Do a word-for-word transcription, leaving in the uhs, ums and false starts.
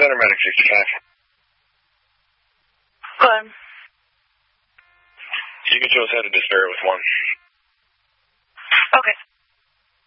Center, Medic sixty-five. Go ahead. You can show us how to disparate with one. Okay.